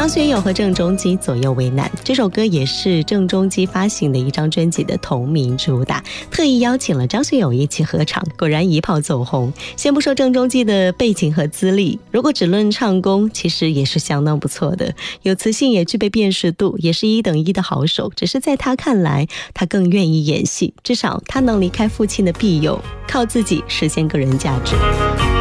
张学友和郑中基左右为难，这首歌也是郑中基发行的一张专辑的同名主打，特意邀请了张学友一起合唱，果然一炮走红。先不说郑中基的背景和资历，如果只论唱功，其实也是相当不错的，有磁性也具备辨识度，也是1等1的好手。只是在他看来，他更愿意演戏，至少他能离开父亲的庇佑，靠自己实现个人价值。